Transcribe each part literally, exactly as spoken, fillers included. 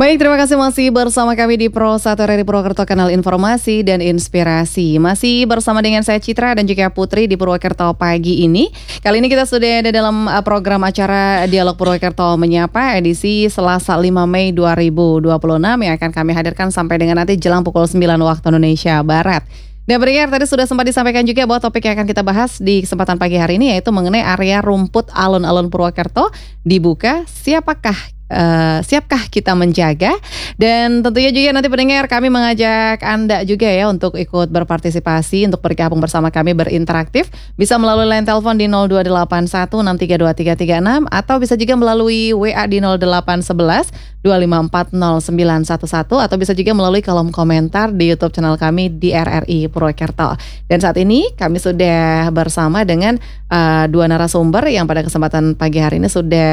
Baik, terima kasih masih bersama kami di Pro satu R R I Purwokerto, kanal informasi dan inspirasi. Masih bersama dengan saya Citra dan juga Putri di Purwokerto pagi ini. Kali ini kita sudah ada dalam program acara Dialog Purwokerto Menyapa edisi Selasa lima Mei dua ribu dua puluh enam yang akan kami hadirkan sampai dengan nanti jelang pukul sembilan waktu Indonesia Barat. Dan pendengar, tadi sudah sempat disampaikan juga bahwa topik yang akan kita bahas di kesempatan pagi hari ini yaitu mengenai area rumput alun-alun Purwokerto dibuka. Siapakah Uh, siapkah kita menjaga? Dan tentunya juga nanti pendengar, kami mengajak Anda juga ya untuk ikut berpartisipasi, untuk bergabung bersama kami berinteraktif. Bisa melalui line telepon di nol dua delapan satu enam tiga dua tiga tiga enam atau bisa juga melalui W A di nol delapan satu satu dua lima empat nol sembilan satu satu atau bisa juga melalui kolom komentar di YouTube channel kami di R R I Purwokerto. Dan saat ini kami sudah bersama dengan uh, dua narasumber yang pada kesempatan pagi hari ini sudah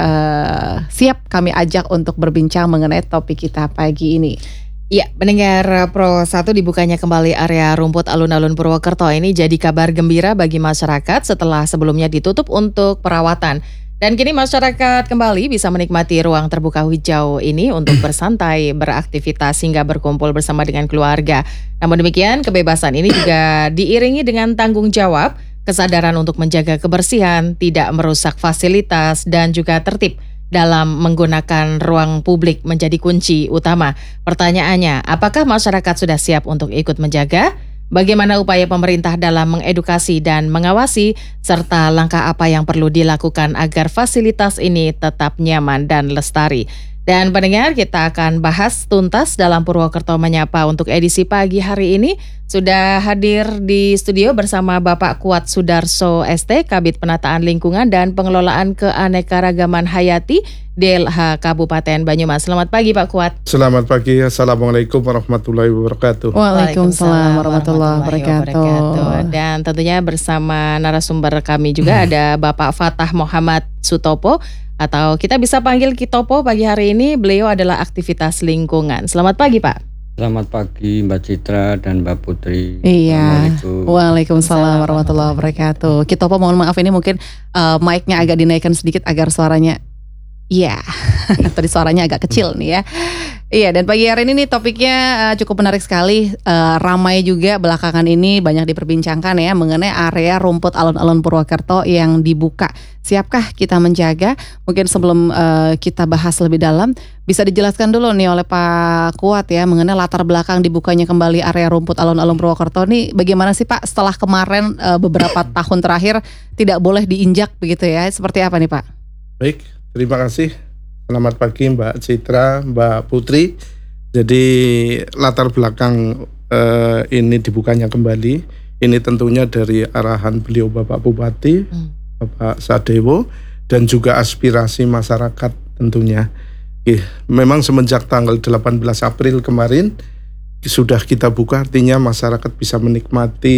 uh, siap kami ajak untuk berbincang mengenai topik kita pagi ini. Ya, pendengar Pro satu, dibukanya kembali area rumput alun-alun Purwokerto ini jadi kabar gembira bagi masyarakat setelah sebelumnya ditutup untuk perawatan. Dan kini masyarakat kembali bisa menikmati ruang terbuka hijau ini untuk bersantai, beraktivitas hingga berkumpul bersama dengan keluarga. Namun demikian, kebebasan ini juga diiringi dengan tanggung jawab, kesadaran untuk menjaga kebersihan, tidak merusak fasilitas dan juga tertib dalam menggunakan ruang publik menjadi kunci utama. Pertanyaannya, apakah masyarakat sudah siap untuk ikut menjaga? Bagaimana upaya pemerintah dalam mengedukasi dan mengawasi, serta langkah apa yang perlu dilakukan agar fasilitas ini tetap nyaman dan lestari? Dan pendengar, kita akan bahas tuntas dalam Purwokerto Menyapa untuk edisi pagi hari ini. Sudah hadir di studio bersama Bapak Kuat Sudarso S T, Kabid Penataan Lingkungan dan Pengelolaan Keanekaragaman Hayati D L H Kabupaten Banyumas. Selamat pagi Pak Kuat. Selamat pagi, Assalamualaikum warahmatullahi wabarakatuh. Waalaikumsalam warahmatullahi wabarakatuh. Dan tentunya bersama narasumber kami juga hmm. ada Bapak Fatah Muhammad Sutopo, atau kita bisa panggil Kitopo pagi hari ini. Beliau adalah aktivitas lingkungan. Selamat pagi Pak. Selamat pagi Mbak Citra dan Mbak Putri. Iya. Waalaikumsalam warahmatullahi wabarakatuh. Kitopo, mohon maaf ini mungkin uh, mic-nya agak dinaikkan sedikit agar suaranya, iya, tadi suaranya agak kecil nih ya. Iya, dan pagi hari ini nih topiknya uh, cukup menarik sekali, uh, ramai juga belakangan ini, banyak diperbincangkan ya mengenai area rumput alun-alun Purwokerto yang dibuka. Siapkah kita menjaga? Mungkin sebelum uh, kita bahas lebih dalam, bisa dijelaskan dulu nih oleh Pak Kuat ya mengenai latar belakang dibukanya kembali area rumput alun-alun Purwokerto ini. Bagaimana sih Pak setelah kemarin uh, beberapa tahun terakhir tidak boleh diinjak begitu ya? Seperti apa nih Pak? Baik, terima kasih. Selamat pagi Mbak Citra, Mbak Putri. Jadi latar belakang eh, ini dibukanya kembali, ini tentunya dari arahan beliau Bapak Bupati, hmm. Bapak Sadewo, dan juga aspirasi masyarakat tentunya. Eh, memang semenjak tanggal delapan belas April kemarin sudah kita buka, artinya masyarakat bisa menikmati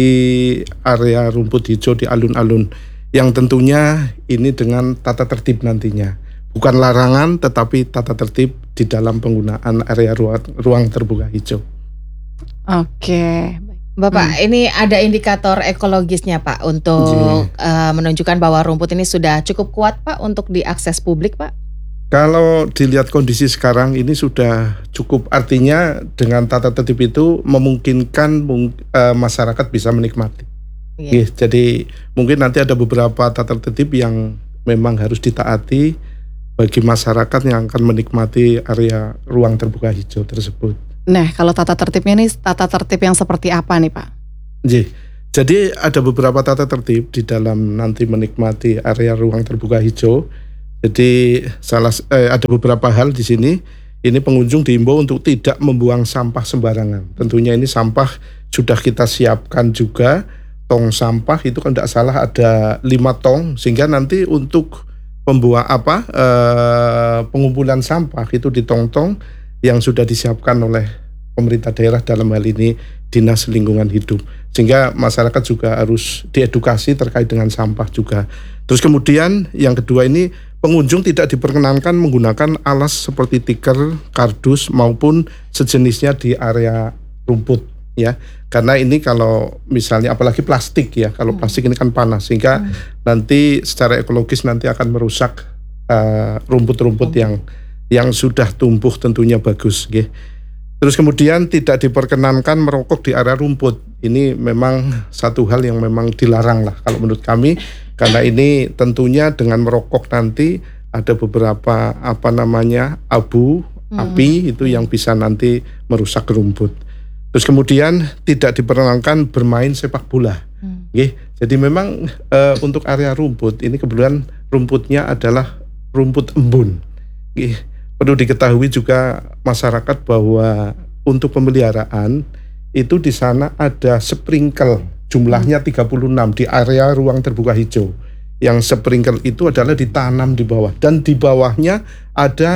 area rumput hijau di alun-alun, yang tentunya ini dengan tata tertib nantinya. Bukan larangan, tetapi tata tertib di dalam penggunaan area ruang, ruang terbuka hijau. Oke, Bapak, hmm. ini ada indikator ekologisnya Pak untuk uh, menunjukkan bahwa rumput ini sudah cukup kuat Pak untuk diakses publik Pak? Kalau dilihat kondisi sekarang ini sudah cukup, artinya dengan tata tertib itu memungkinkan uh, masyarakat bisa menikmati. Yeah. Oke, jadi mungkin nanti ada beberapa tata tertib yang memang harus ditaati bagi masyarakat yang akan menikmati area ruang terbuka hijau tersebut. Nah, kalau tata tertibnya ini tata tertib yang seperti apa nih Pak? Jadi ada beberapa tata tertib di dalam nanti menikmati area ruang terbuka hijau. Jadi salah eh, ada beberapa hal di sini. Ini pengunjung diimbau untuk tidak membuang sampah sembarangan. Tentunya ini sampah sudah kita siapkan juga. Tong sampah itu kan tidak salah ada lima tong, sehingga nanti untuk pembuang apa e, pengumpulan sampah itu di tong-tong yang sudah disiapkan oleh pemerintah daerah, dalam hal ini Dinas Lingkungan Hidup, sehingga masyarakat juga harus diedukasi terkait dengan sampah juga. Terus kemudian yang kedua ini, pengunjung tidak diperkenankan menggunakan alas seperti tikar, kardus maupun sejenisnya di area rumput ya, karena ini kalau misalnya apalagi plastik ya, kalau hmm. plastik ini kan panas, sehingga hmm. nanti secara ekologis nanti akan merusak uh, rumput-rumput hmm. yang yang sudah tumbuh tentunya bagus, nggih. Terus kemudian tidak diperkenankan merokok di area rumput. Ini memang satu hal yang memang dilarang lah kalau menurut kami, karena ini tentunya dengan merokok nanti ada beberapa apa namanya abu, hmm. api itu yang bisa nanti merusak rumput. Terus kemudian tidak diperkenankan bermain sepak bola. Hmm. Nggih. Jadi memang e, untuk area rumput ini kebetulan rumputnya adalah rumput embun. Nggih. Perlu diketahui juga masyarakat bahwa untuk pemeliharaan itu di sana ada sprinkle, jumlahnya tiga puluh enam di area ruang terbuka hijau. Yang sprinkle itu adalah ditanam di bawah, dan di bawahnya ada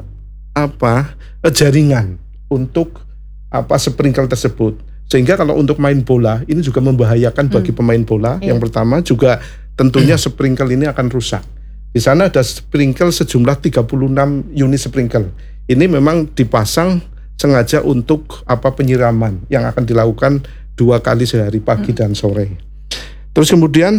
apa jaringan untuk apa sprinkle tersebut. Sehingga kalau untuk main bola ini juga membahayakan bagi hmm. pemain bola. Yang hmm. pertama juga tentunya sprinkle ini akan rusak. Di sana ada sprinkle sejumlah tiga puluh enam unit sprinkle. Ini memang dipasang sengaja untuk apa penyiraman yang akan dilakukan dua kali sehari, pagi hmm. dan sore. Terus kemudian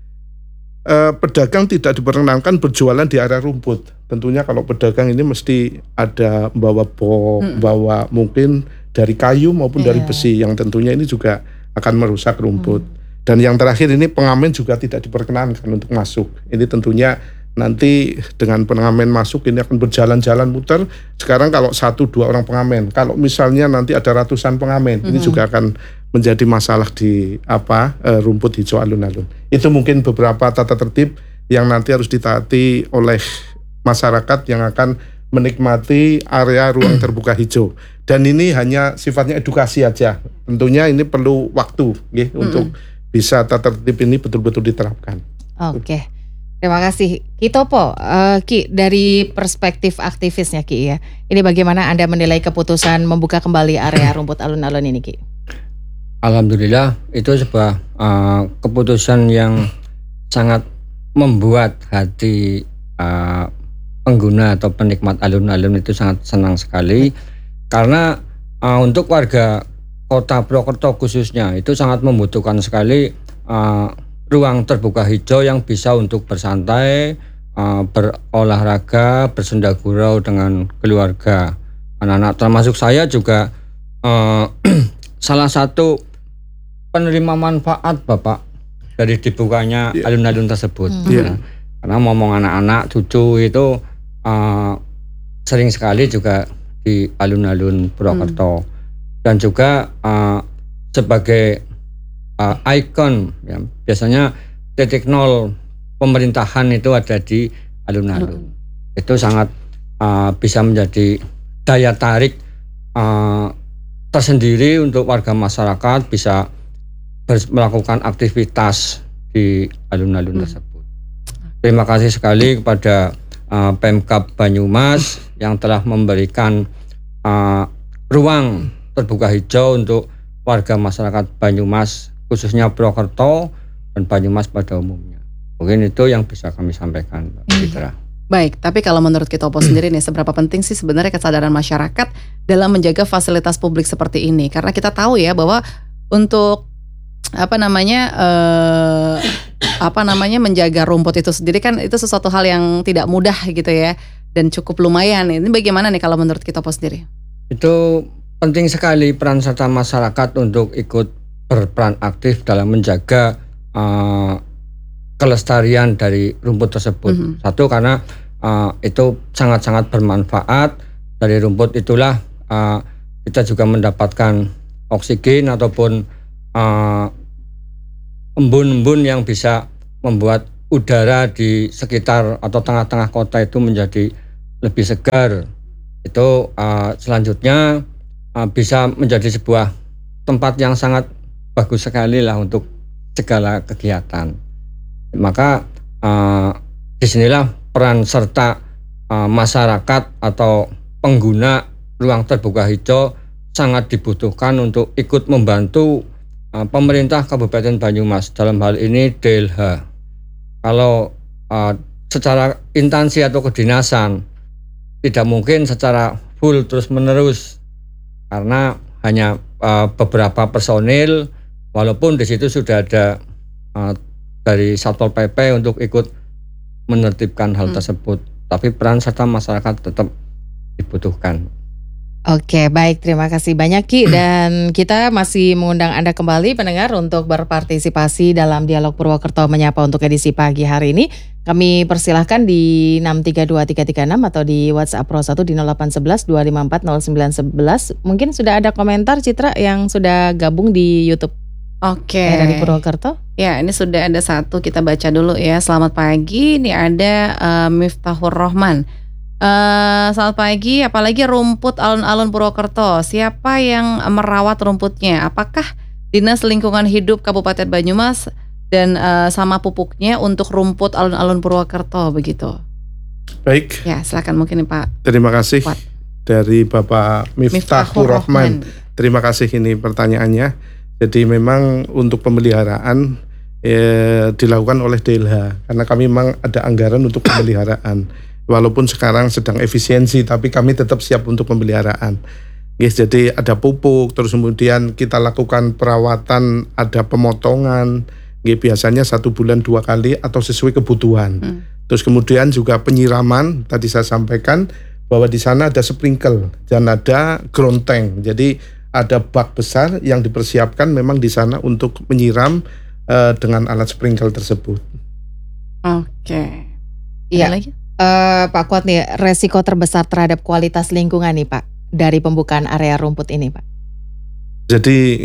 eh, pedagang tidak diperkenankan berjualan di area rumput. Tentunya kalau pedagang ini mesti ada bawa bom, hmm. bawa mungkin dari kayu maupun yeah. dari besi, yang tentunya ini juga akan merusak rumput. Hmm. Dan yang terakhir ini pengamen juga tidak diperkenankan untuk masuk. Ini tentunya nanti dengan pengamen masuk ini akan berjalan-jalan muter. Sekarang kalau satu dua orang pengamen, kalau misalnya nanti ada ratusan pengamen, mm-hmm. ini juga akan menjadi masalah di apa e, rumput hijau alun-alun. Itu mungkin beberapa tata tertib yang nanti harus ditaati oleh masyarakat yang akan menikmati area ruang terbuka hijau. Dan ini hanya sifatnya edukasi aja. Tentunya ini perlu waktu, ya, mm-hmm. untuk bisa tata tertib ini betul-betul diterapkan. Oke. Okay. Terima kasih Ki Topo. uh, Ki, dari perspektif aktivisnya Ki ya, ini bagaimana Anda menilai keputusan membuka kembali area rumput alun-alun ini Ki? Alhamdulillah itu sebuah uh, keputusan yang sangat membuat hati uh, pengguna atau penikmat alun-alun itu sangat senang sekali, karena uh, untuk warga Kota Purwokerto khususnya itu sangat membutuhkan sekali uh, ruang terbuka hijau yang bisa untuk bersantai, uh, berolahraga, bersenda gurau dengan keluarga, anak-anak, termasuk saya juga uh, salah satu penerima manfaat Bapak dari dibukanya yeah. alun-alun tersebut. Hmm. Yeah. Karena ngomong anak-anak, cucu itu uh, sering sekali juga di alun-alun Purwokerto. Hmm. Dan juga uh, sebagai Uh, ikon ya, biasanya titik nol pemerintahan itu ada di alun-alun. Hmm. Itu sangat uh, bisa menjadi daya tarik uh, tersendiri untuk warga masyarakat bisa ber- melakukan aktivitas di alun-alun hmm. tersebut. Terima kasih sekali kepada uh, Pemkab Banyumas yang telah memberikan uh, ruang terbuka hijau untuk warga masyarakat Banyumas, khususnya Purwokerto dan Banyumas pada umumnya. Mungkin itu yang bisa kami sampaikan, Mbak Citra. Baik, tapi kalau menurut Ki Topo sendiri nih, seberapa penting sih sebenarnya kesadaran masyarakat dalam menjaga fasilitas publik seperti ini? Karena kita tahu ya bahwa untuk apa namanya eh, apa namanya menjaga rumput itu sendiri kan itu sesuatu hal yang tidak mudah gitu ya, dan cukup lumayan. Ini bagaimana nih kalau menurut Ki Topo sendiri? Itu penting sekali peran serta masyarakat untuk ikut berperan aktif dalam menjaga uh, kelestarian dari rumput tersebut. Mm-hmm. Satu, karena uh, itu sangat-sangat bermanfaat. Dari rumput itulah uh, kita juga mendapatkan oksigen ataupun uh, embun-embun yang bisa membuat udara di sekitar atau tengah-tengah kota itu menjadi lebih segar. Itu uh, selanjutnya uh, bisa menjadi sebuah tempat yang sangat bagus sekali lah untuk segala kegiatan. Maka uh, disinilah peran serta uh, masyarakat atau pengguna ruang terbuka hijau sangat dibutuhkan untuk ikut membantu uh, pemerintah Kabupaten Banyumas, dalam hal ini D L H. Kalau uh, secara instansi atau kedinasan tidak mungkin secara full terus menerus, karena hanya uh, beberapa personil. Walaupun di situ sudah ada uh, dari Satpol P P untuk ikut menertibkan hal hmm. tersebut, tapi peran serta masyarakat tetap dibutuhkan. Oke, baik, terima kasih banyak Ki, dan kita masih mengundang Anda kembali pendengar untuk berpartisipasi dalam Dialog Purwokerto Menyapa untuk edisi pagi hari ini. Kami persilahkan di enam tiga dua tiga tiga enam atau di WhatsApp Pro satu di nol delapan satu satu dua lima empat nol sembilan satu satu. Mungkin sudah ada komentar Citra yang sudah gabung di YouTube Oke. R R I Purwokerto. Ya, ini sudah ada satu, kita baca dulu ya. Selamat pagi, ini ada uh, Miftahur Rohman. Uh, selamat pagi, apalagi rumput alun-alun Purwokerto. Siapa yang merawat rumputnya? Apakah Dinas Lingkungan Hidup Kabupaten Banyumas dan uh, sama pupuknya untuk rumput alun-alun Purwokerto begitu? Baik. Ya, silakan mungkin nih Pak. Terima kasih Kuat. Dari Bapak Miftahur Rohman. Terima kasih ini pertanyaannya. Jadi memang untuk pemeliharaan eh, dilakukan oleh D L H karena kami memang ada anggaran untuk pemeliharaan. Walaupun sekarang sedang efisiensi, tapi kami tetap siap untuk pemeliharaan. Yes, jadi ada pupuk, terus kemudian kita lakukan perawatan, ada pemotongan. Yes, biasanya satu bulan dua kali atau sesuai kebutuhan. Hmm. Terus kemudian juga penyiraman. Tadi saya sampaikan bahwa di sana ada sprinkle dan ada ground tank. Jadi ada bak besar yang dipersiapkan memang di sana untuk menyiram uh, dengan alat sprinkle tersebut. Oke. Iya. Ada lagi? Uh, Pak Kuat nih, resiko terbesar terhadap kualitas lingkungan nih Pak dari pembukaan area rumput ini Pak. Jadi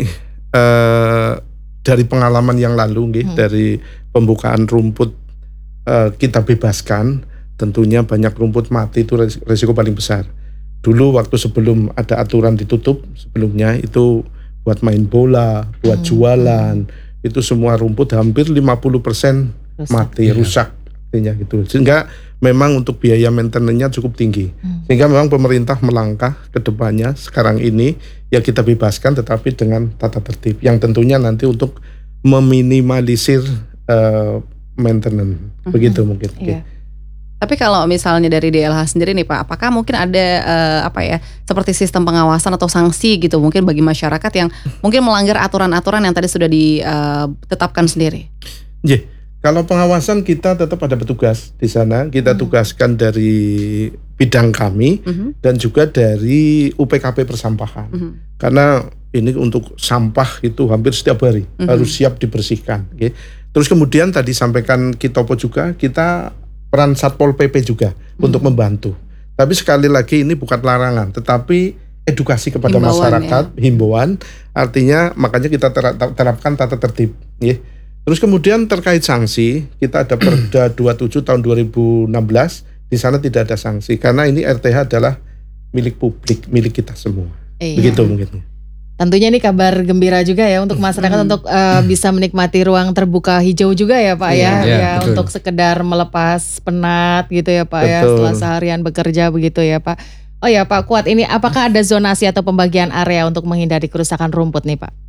uh, dari pengalaman yang lalu, hmm. dari pembukaan rumput uh, kita bebaskan, tentunya banyak rumput mati, itu resiko paling besar. Dulu waktu sebelum ada aturan ditutup, sebelumnya itu buat main bola, buat hmm. jualan, itu semua rumput hampir lima puluh persen rusak. mati, ya. rusak artinya gitu. Sehingga memang untuk biaya maintenance-nya cukup tinggi. Hmm. Sehingga memang pemerintah melangkah ke depannya sekarang ini ya kita bebaskan tetapi dengan tata tertib yang tentunya nanti untuk meminimalisir uh, maintenance. Hmm. Begitu mungkin. Yeah. Okay. Tapi kalau misalnya dari D L H sendiri nih Pak, apakah mungkin ada uh, apa ya seperti sistem pengawasan atau sanksi gitu mungkin bagi masyarakat yang mungkin melanggar aturan-aturan yang tadi sudah ditetapkan sendiri? Yeah. Kalau pengawasan kita tetap ada petugas di sana, kita mm-hmm. tugaskan dari bidang kami mm-hmm. dan juga dari U P K P persampahan. Mm-hmm. Karena ini untuk sampah itu hampir setiap hari mm-hmm. harus siap dibersihkan. Okay. Terus kemudian tadi sampaikan Kitopo juga, kita peran Satpol P P juga mm-hmm. untuk membantu. Tapi sekali lagi ini bukan larangan, tetapi edukasi kepada himbauan, masyarakat, ya. himbauan. Artinya makanya kita terapkan tata tertib. Okay. Terus kemudian terkait sanksi, kita ada Perda dua puluh tujuh tahun dua ribu enam belas, di sana tidak ada sanksi karena ini R T H adalah milik publik, milik kita semua. Iya. Begitu mungkin. Tentunya ini kabar gembira juga ya untuk masyarakat hmm. untuk uh, bisa menikmati ruang terbuka hijau juga ya Pak ya, ya, ya untuk sekedar melepas penat gitu ya Pak betul. ya setelah seharian bekerja begitu ya Pak. Oh ya Pak Kuat, ini apakah ada zonasi atau pembagian area untuk menghindari kerusakan rumput nih Pak?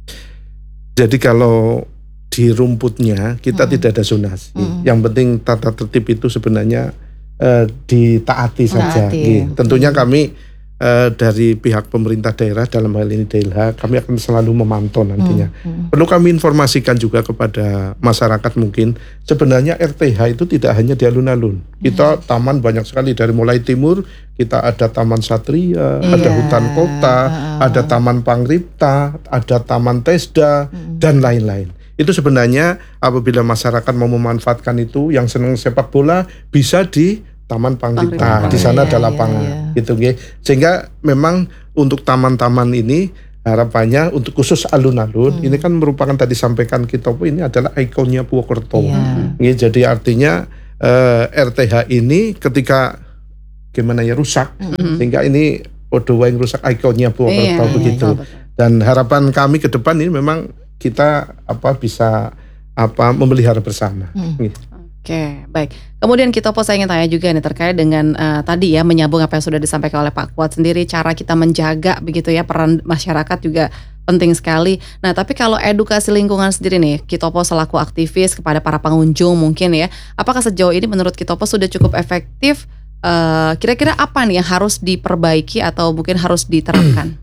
Jadi kalau di rumputnya kita hmm. tidak ada zonasi. Hmm. Yang penting tata tertib itu sebenarnya uh, ditaati saja. Gitu. Tentunya kami uh, dari pihak pemerintah daerah dalam hal ini D L H kami akan selalu memantau nantinya. Hmm. Hmm. Perlu kami informasikan juga kepada masyarakat mungkin sebenarnya R T H itu tidak hanya di alun-alun. Kita hmm. taman banyak sekali dari mulai timur kita ada Taman Satria, yeah. ada hutan kota, uh. ada Taman Pangripta, ada Taman Tesda hmm. dan lain-lain. Itu sebenarnya apabila masyarakat mau memanfaatkan itu, yang senang sepak bola bisa di Taman Pangripta. Di sana ada lapangan, ya, ya. gitu, okay. Sehingga memang untuk taman-taman ini harapannya untuk khusus alun-alun hmm. ini kan merupakan tadi sampaikan Kitopo ini adalah ikonnya Purwokerto. Ya. Okay, jadi artinya uh, R T H ini ketika gimana ya rusak, hmm. sehingga ini odowa yang rusak ikonnya Purwokerto ya, begitu. Ya, ya, dan harapan kami ke depan ini memang kita apa bisa apa memelihara bersama. Hmm. Gitu. Oke, baik. Kemudian Kitopo saya ingin tanya juga nih terkait dengan uh, tadi ya menyambung apa yang sudah disampaikan oleh Pak Kuat sendiri, cara kita menjaga begitu ya, peran masyarakat juga penting sekali. Nah, tapi kalau edukasi lingkungan sendiri nih, Kitopo selaku aktivis kepada para pengunjung mungkin ya, apakah sejauh ini menurut Kitopo sudah cukup efektif? Uh, kira-kira apa nih yang harus diperbaiki atau mungkin harus diterapkan?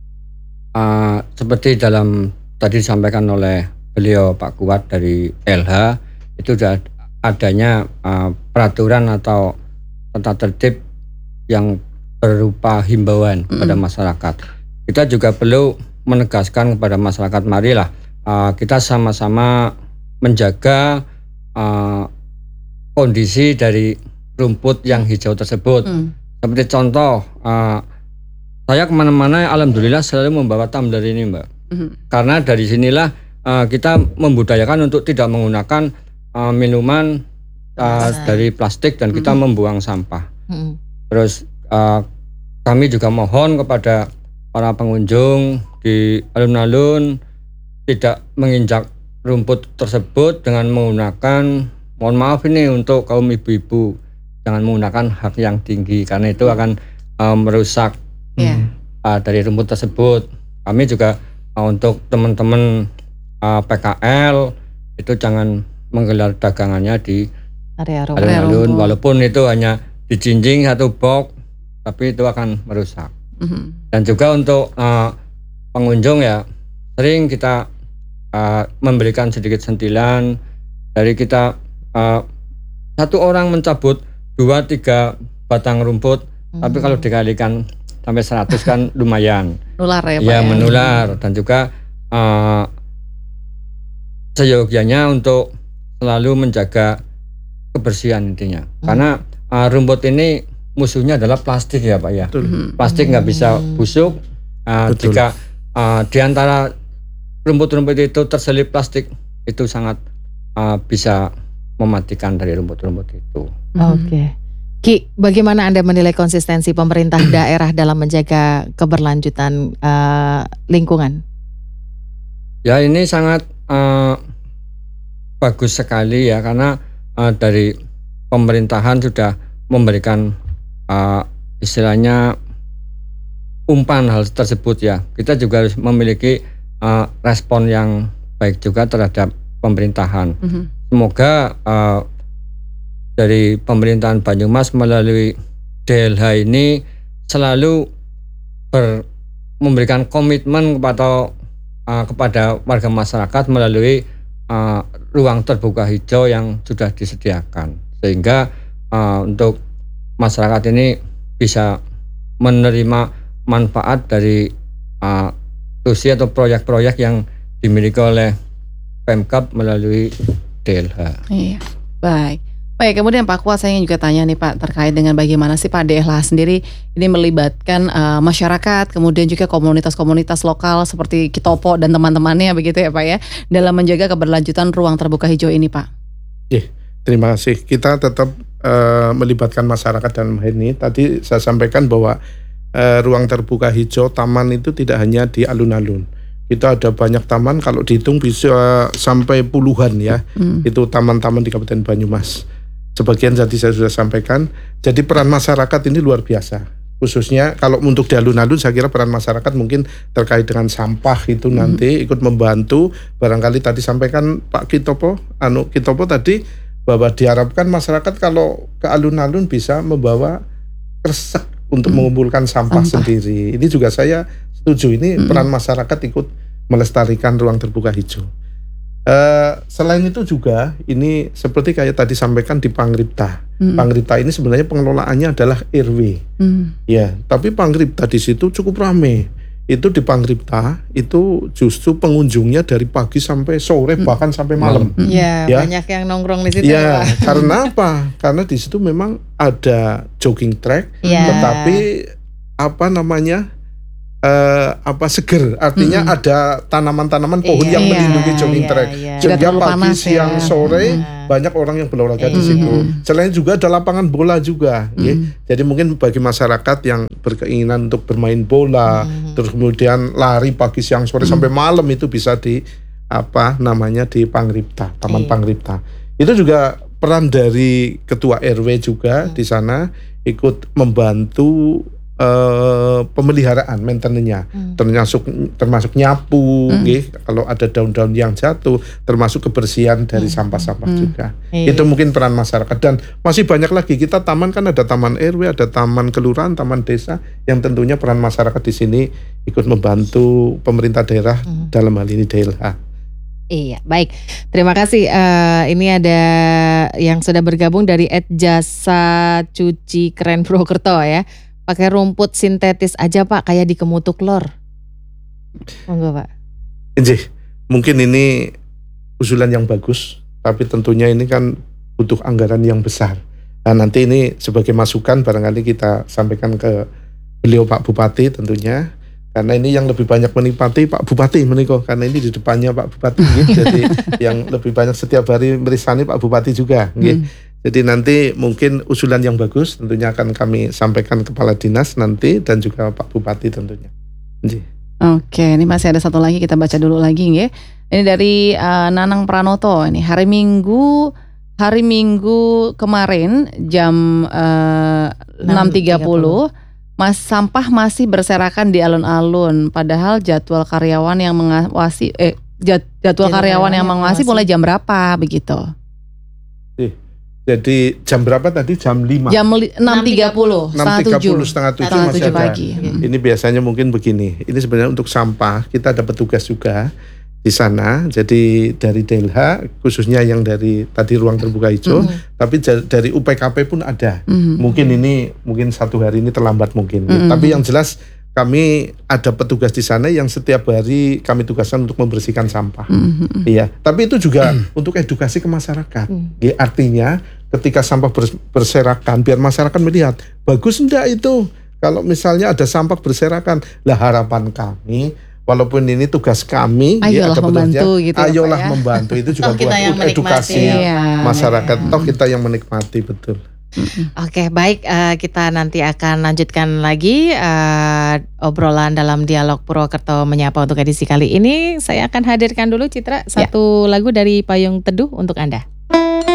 Uh, seperti dalam tadi disampaikan oleh beliau Pak Kuat dari L H, itu sudah adanya uh, peraturan atau tata tertib yang berupa himbauan mm-hmm. pada masyarakat. Kita juga perlu menegaskan kepada masyarakat, marilah uh, kita sama-sama menjaga uh, kondisi dari rumput yang hijau tersebut. Mm. Seperti contoh, uh, saya kemana-mana alhamdulillah selalu membawa tumbler ini, Mbak. Mm-hmm. Karena dari sinilah uh, kita membudayakan untuk tidak menggunakan uh, minuman uh, dari plastik dan kita mm-hmm. membuang sampah. Mm-hmm. Terus uh, kami juga mohon kepada para pengunjung di alun-alun tidak menginjak rumput tersebut dengan menggunakan, mohon maaf ini untuk kaum ibu-ibu, jangan menggunakan hak yang tinggi karena itu akan uh, merusak yeah. uh, dari rumput tersebut. Kami juga uh, untuk teman-teman uh, P K L itu jangan menggelar dagangannya di area alun-alun, walaupun itu hanya dijinjing satu box, tapi itu akan merusak. Mm-hmm. Dan juga untuk uh, pengunjung ya, sering kita uh, memberikan sedikit sentilan dari kita uh, satu orang mencabut dua tiga batang rumput, mm-hmm. tapi kalau dikalikan sampai seratus kan lumayan. Menular ya Pak ya, ya? menular. Dan juga uh, seyogianya untuk selalu menjaga kebersihan intinya. Mm-hmm. Karena uh, rumput ini musuhnya adalah plastik ya Pak ya. Betul. Plastik nggak bisa busuk. Uh, jika uh, di antara rumput-rumput itu terselip plastik, itu sangat uh, bisa mematikan dari rumput-rumput itu. Oke. Okay. Ki, bagaimana Anda menilai konsistensi pemerintah daerah dalam menjaga keberlanjutan uh, lingkungan? Ya ini sangat uh, bagus sekali ya, karena uh, dari pemerintahan sudah memberikan Uh, istilahnya umpan hal tersebut ya. Kita juga harus memiliki uh, respon yang baik juga terhadap pemerintahan. Mm-hmm. Semoga uh, dari pemerintahan Banyumas melalui D L H ini selalu ber, memberikan komitmen kepada uh, kepada warga masyarakat melalui uh, ruang terbuka hijau yang sudah disediakan, sehingga uh, untuk masyarakat ini bisa menerima manfaat dari uh, solusi atau proyek-proyek yang dimiliki oleh Pemkab melalui D L H. Iya, baik. Baik, kemudian Pak Kuat, saya juga tanya nih Pak, terkait dengan bagaimana sih Pak D L H sendiri ini melibatkan uh, masyarakat, kemudian juga komunitas-komunitas lokal seperti Kitopo dan teman-temannya begitu ya Pak ya, dalam menjaga keberlanjutan ruang terbuka hijau ini Pak. Iya, terima kasih. Kita tetap Uh, melibatkan masyarakat dalam hal ini. Tadi saya sampaikan bahwa uh, ruang terbuka hijau taman itu tidak hanya di alun-alun. Kita ada banyak taman, kalau dihitung bisa sampai puluhan ya. Hmm. Itu taman-taman di Kabupaten Banyumas. Sebagian tadi saya sudah sampaikan. Jadi peran masyarakat ini luar biasa. Khususnya kalau untuk di alun-alun, saya kira peran masyarakat mungkin terkait dengan sampah itu hmm. nanti ikut membantu. Barangkali tadi sampaikan Pak Kitopo, anu Kitopo tadi, bahwa diharapkan masyarakat kalau ke alun-alun bisa membawa kresek untuk hmm. mengumpulkan sampah, sampah sendiri. Ini juga saya setuju, ini hmm. peran masyarakat ikut melestarikan ruang terbuka hijau. Uh, selain itu juga ini seperti kayak tadi sampaikan di Pangripta. Hmm. Pangripta ini sebenarnya pengelolaannya adalah R W. Hmm. Ya, tapi Pangripta di situ cukup ramai. Itu di Pangripta itu justru pengunjungnya dari pagi sampai sore, hmm. bahkan sampai malam. Ya, ya, banyak yang nongkrong di situ. Ya, karena apa? Karena di situ memang ada jogging track, ya. Tetapi apa namanya? Uh, apa seger, artinya hmm. ada tanaman-tanaman pohon iya, yang melindungi iya, jogging iya, track. Iya. Sehingga pagi, siang, ya. sore hmm. banyak orang yang berolahraga iya. di situ. Selain juga ada lapangan bola juga. Hmm. Ya. Jadi mungkin bagi masyarakat yang berkeinginan untuk bermain bola, hmm. terus kemudian lari pagi, siang, sore hmm. sampai malam itu bisa di apa namanya di Pangripta, Taman iya. Pangripta. Itu juga peran dari ketua R W juga hmm. di sana ikut membantu Uh, pemeliharaan, maintenance-nya, hmm. termasuk termasuk nyapu, hmm. okay, kalau ada daun-daun yang jatuh, termasuk kebersihan dari hmm. sampah-sampah hmm. juga. Iya. Itu mungkin peran masyarakat, dan masih banyak lagi. Kita taman kan ada taman R W, ada taman kelurahan, taman desa, yang tentunya peran masyarakat di sini ikut membantu pemerintah daerah hmm. dalam hal ini D L H. Iya, baik. Terima kasih. Uh, ini ada yang sudah bergabung dari et jasa cuci keren Purwokerto ya. pakai rumput sintetis aja Pak, kayak di Kemutuk Lor. Monggo Pak. Injih, mungkin ini usulan yang bagus, tapi tentunya ini kan butuh anggaran yang besar. Nah, nanti ini sebagai masukan barangkali kita sampaikan ke beliau Pak Bupati tentunya. Karena ini yang lebih banyak menikmati Pak Bupati meniko, karena ini di depannya Pak Bupati, gitu. Jadi yang lebih banyak setiap hari merisani Pak Bupati juga, gitu. Hmm. Jadi nanti mungkin usulan yang bagus tentunya akan kami sampaikan Kepala Dinas nanti dan juga Pak Bupati tentunya. Gitu. Oke, ini masih ada satu lagi, kita baca dulu lagi ya. Ini dari uh, Nanang Pranoto. Ini hari Minggu hari Minggu kemarin jam uh, enam tiga puluh. Mas sampah masih berserakan di alun-alun, padahal jadwal karyawan yang mengawasi eh jad, jadwal, jadwal karyawan yang mengawasi mulai jam berapa begitu? Jadi jam berapa tadi? Jam lima. Jam enam tiga puluh, enam tiga puluh, setengah tujuh masih ada. Pagi. Ini biasanya mungkin begini. Ini sebenarnya untuk sampah kita ada petugas juga di sana. Jadi dari D L H khususnya yang dari tadi ruang terbuka hijau, mm-hmm. tapi dari U P K P pun ada. Mm-hmm. Mungkin ini mungkin satu hari ini terlambat mungkin. Mm-hmm. Tapi yang jelas kami ada petugas di sana yang setiap hari kami tugaskan untuk membersihkan sampah. Mm-hmm. Iya. Tapi itu juga mm-hmm. untuk edukasi ke masyarakat. Mm-hmm. Artinya ketika sampah berserakan biar masyarakat melihat bagus enggak itu. Kalau misalnya ada sampah berserakan, lah harapan kami. Walaupun ini tugas kami, ayolah ya, membantu gitu. Ayolah ya. membantu itu juga buat edukasi ya. masyarakat. Toh kita yang menikmati betul. Oke, baik, uh, kita nanti akan lanjutkan lagi uh, obrolan dalam dialog Purwokerto Menyapa untuk edisi kali ini. Saya akan hadirkan dulu Citra satu ya. lagu dari Payung Teduh untuk Anda.